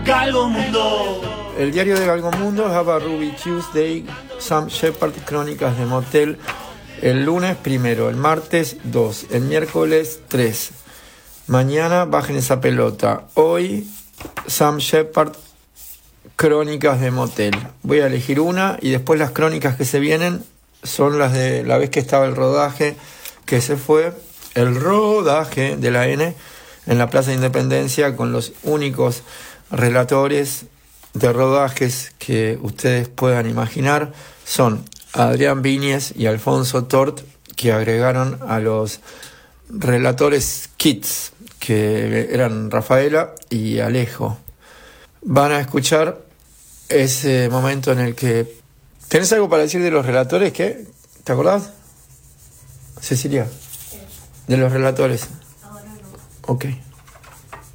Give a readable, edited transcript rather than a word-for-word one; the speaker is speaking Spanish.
Galgomundo. El diario de Galgomundo, Have a Ruby Tuesday, Sam Shepard, Crónicas de Motel. El lunes 1, el martes 2, el miércoles 3. Mañana bajen esa pelota. Hoy, Sam Shepard, Crónicas de Motel. Voy a elegir una y después las crónicas que se vienen son las de la vez que estaba el rodaje, que se fue el rodaje de la N en la Plaza de Independencia con los únicos relatores de rodajes que ustedes puedan imaginar. Son Adrián Viñes y Alfonso Tort, que agregaron a los relatores Kids, que eran Rafaela y Alejo. Van a escuchar ese momento en el que... ¿Tenés algo para decir de los relatores? ¿Qué? ¿Te acordás? Cecilia. De los relatores. Ahora no. Ok.